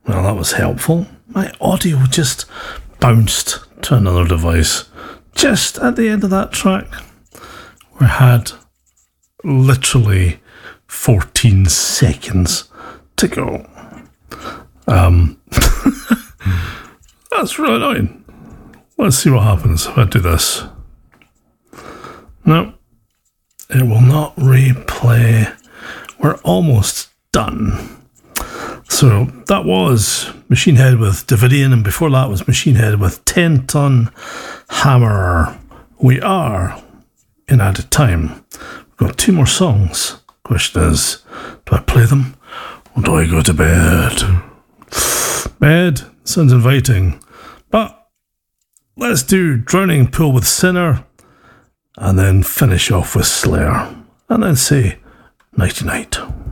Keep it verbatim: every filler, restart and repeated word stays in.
Well, that was helpful. My audio just bounced to another device. Just at the end of that track, we had literally fourteen seconds to go. Um, that's really annoying. Let's see what happens if I do this. No, it will not replay. We're almost done. So that was Machine Head with Davidian, and before that was Machine Head with ten ton Hammer. We are in added time. We've got two more songs. Question is, do I play them or do I go to bed? Bed sounds inviting, but let's do Drowning Pool with Sinner and then finish off with Slayer and then say nighty night.